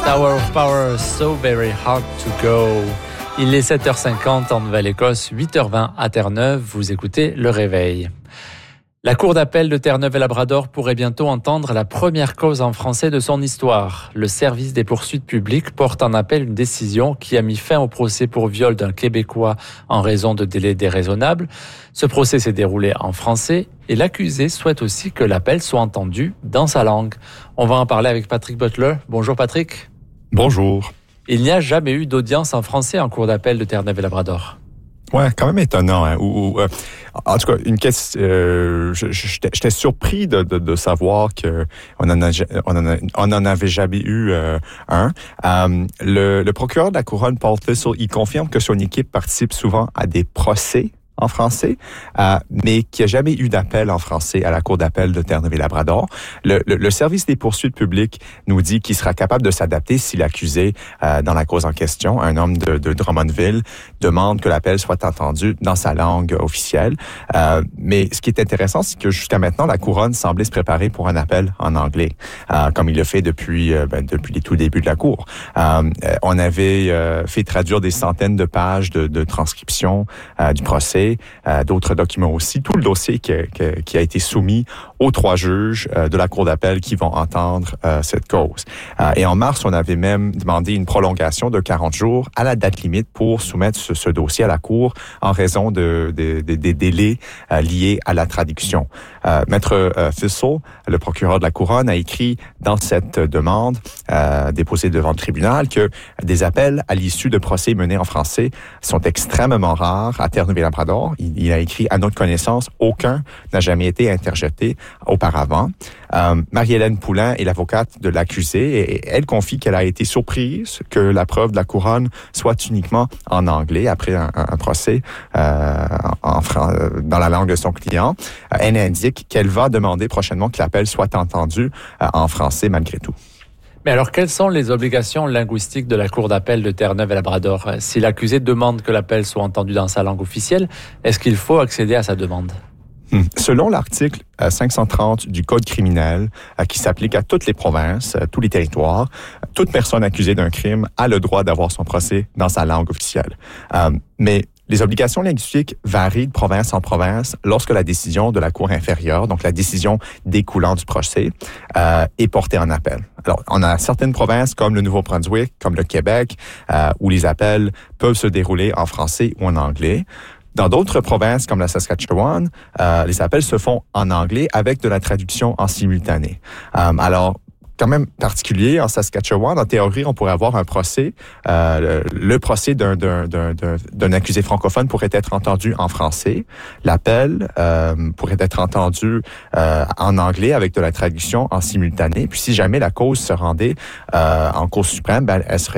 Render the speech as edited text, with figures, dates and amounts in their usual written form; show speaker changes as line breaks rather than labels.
Tower of Power, So Very Hard to Go. Il est 7h50 en Nouvelle-Écosse, 8h20 à Terre-Neuve. Vous écoutez Le Réveil. La Cour d'appel de Terre-Neuve et Labrador pourrait bientôt entendre la première cause en français de son histoire. Le service des poursuites publiques porte en appel une décision qui a mis fin au procès pour viol d'un Québécois en raison de délais déraisonnables. Ce procès s'est déroulé en français et l'accusé souhaite aussi que l'appel soit entendu dans sa langue. On va en parler avec Patrick Butler. Bonjour Patrick.
Bonjour.
Il n'y a jamais eu d'audience en français en Cour d'appel de Terre-Neuve et Labrador.
Ouais, quand même étonnant. Hein? En tout cas, une question. J'étais surpris de savoir que on en avait jamais eu un. Le procureur de la couronne, Paul Thistle, il confirme que son équipe participe souvent à des procès en français, mais qu'il n'y a jamais eu d'appel en français à la Cour d'appel de Terre-Neuve et Labrador. Le service des poursuites publiques nous dit qu'il sera capable de s'adapter si l'accusé dans la cause en question, un homme de Drummondville, demande que l'appel soit entendu dans sa langue officielle. Mais ce qui est intéressant, c'est que jusqu'à maintenant, la Couronne semblait se préparer pour un appel en anglais, comme il le fait depuis les tout débuts de la Cour. On avait fait traduire des centaines de pages de transcription du procès, d'autres documents aussi, tout le dossier qui a été soumis aux 3 juges de la Cour d'appel qui vont entendre cette cause. Et en mars, on avait même demandé une prolongation de 40 jours à la date limite pour soumettre ce dossier à la Cour en raison des délais liés à la traduction. Maître Thistle, le procureur de la Couronne, a écrit dans cette demande déposée devant le tribunal que des appels à l'issue de procès menés en français sont extrêmement rares à Terre-Neuve et Labrador. Il a écrit, à notre connaissance, aucun n'a jamais été interjeté auparavant. Marie-Hélène Poulin est l'avocate de l'accusé et elle confie qu'elle a été surprise que la preuve de la couronne soit uniquement en anglais après un procès dans la langue de son client. Elle indique qu'elle va demander prochainement que l'appel soit entendu en français malgré tout.
Mais alors, quelles sont les obligations linguistiques de la Cour d'appel de Terre-Neuve et Labrador? Si l'accusé demande que l'appel soit entendu dans sa langue officielle, est-ce qu'il faut accéder à sa demande?
Selon l'article 530 du Code criminel, qui s'applique à toutes les provinces, tous les territoires, toute personne accusée d'un crime a le droit d'avoir son procès dans sa langue officielle. Mais les obligations linguistiques varient de province en province lorsque la décision de la Cour inférieure, donc la décision découlant du procès, est portée en appel. Alors, on a certaines provinces comme le Nouveau-Brunswick, comme le Québec, où les appels peuvent se dérouler en français ou en anglais. Dans d'autres provinces, comme la Saskatchewan, les appels se font en anglais avec de la traduction en simultané. Alors, quand même particulier en Saskatchewan. En théorie, on pourrait avoir un procès. Le procès d'un accusé francophone pourrait être entendu en français. L'appel pourrait être entendu en anglais avec de la traduction en simultané. Puis si jamais la cause se rendait en Cour suprême, elle serait